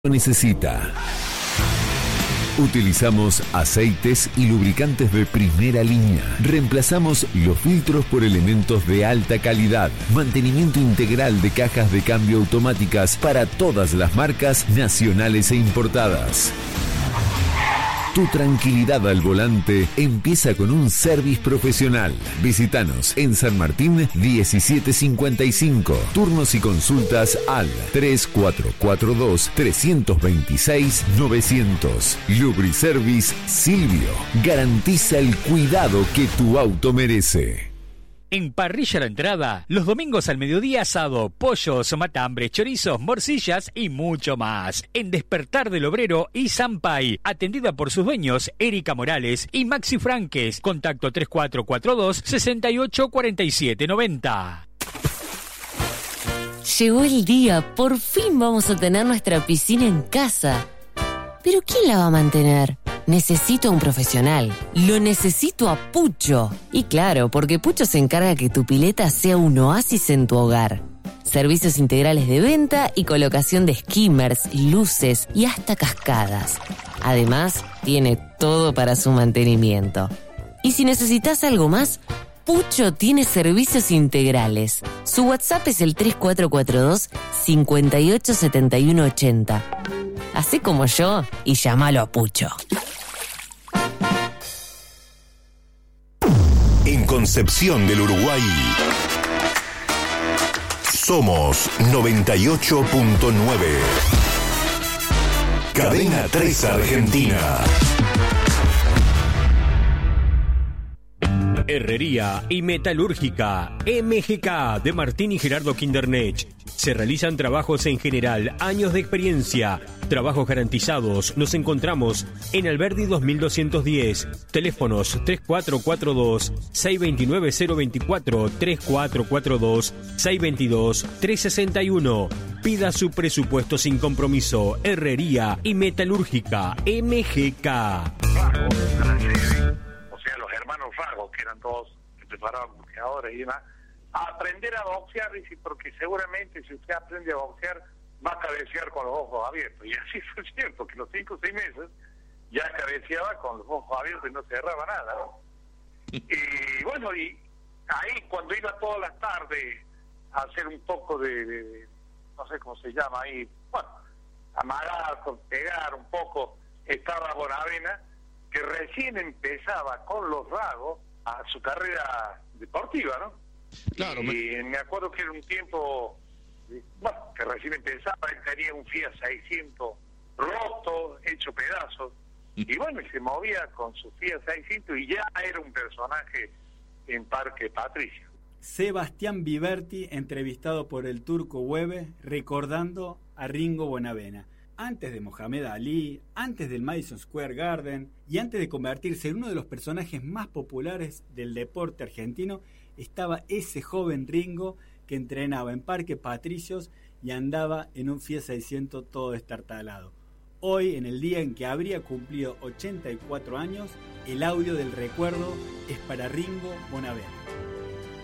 necesita. Utilizamos aceites y lubricantes de primera línea. Reemplazamos los filtros por elementos de alta calidad. Mantenimiento integral de cajas de cambio automáticas para todas las marcas nacionales e importadas. Tu tranquilidad al volante empieza con un service profesional. Visítanos en San Martín 1755. Turnos y consultas al 3442-326-900. Lubriservice Silvio. Garantiza el cuidado que tu auto merece. En Parrilla La Entrada, los domingos al mediodía asado, pollos, matambres, chorizos, morcillas y mucho más. En Despertar del Obrero y Sampay, atendida por sus dueños Erika Morales y Maxi Franques. Contacto 3442-684790. Llegó el día, por fin vamos a tener nuestra piscina en casa. ¿Pero quién la va a mantener? Necesito a un profesional. Lo necesito a Pucho. Y claro, porque Pucho se encarga que tu pileta sea un oasis en tu hogar. Servicios integrales de venta y colocación de skimmers, luces y hasta cascadas. Además, tiene todo para su mantenimiento. Y si necesitas algo más, Pucho tiene servicios integrales. Su WhatsApp es el 3442-587180. Hacé como yo y llámalo a Pucho. En Concepción del Uruguay somos 98.9. Cadena 3 Argentina. Herrería y Metalúrgica MGK de Martín y Gerardo Kindernech. Se realizan trabajos en general, años de experiencia, trabajos garantizados. Nos encontramos en Alberdi 2210. Teléfonos 3442-629-024, 3442-622-361. Pida su presupuesto sin compromiso. Herrería y Metalúrgica MGK. Los hermanos Ragos, que eran todos que preparaban boxeadores y demás, a aprender a boxear, dice, porque seguramente si usted aprende a boxear va a cabecear con los ojos abiertos. Y así fue cierto, que los 5 o 6 meses ya cabeceaba con los ojos abiertos y no cerraba nada, ¿no? Y bueno, y ahí cuando iba todas las tardes a hacer un poco de no sé cómo se llama ahí, bueno, amagar, pegar un poco, estaba Bonavena, que recién empezaba con los Ragos a su carrera deportiva, ¿no? Claro. Y me acuerdo que era un tiempo, bueno, que recién empezaba, él tenía un Fiat 600 roto, hecho pedazos, y bueno, y se movía con su Fiat 600 y ya era un personaje en Parque Patricio. Sebastián Viverti, entrevistado por el Turco Hueve, recordando a Ringo Bonavena. Antes de Mohamed Ali, antes del Madison Square Garden y antes de convertirse en uno de los personajes más populares del deporte argentino, estaba ese joven Ringo que entrenaba en Parque Patricios y andaba en un Fiat 600 todo destartalado. Hoy, en el día en que habría cumplido 84 años, el audio del recuerdo es para Ringo Bonavena.